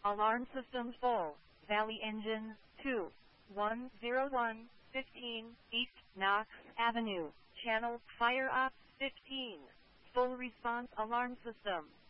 Alarm system full. Valley engine 2101 15 East Knox Avenue. Channel fire op 15. Full response alarm system.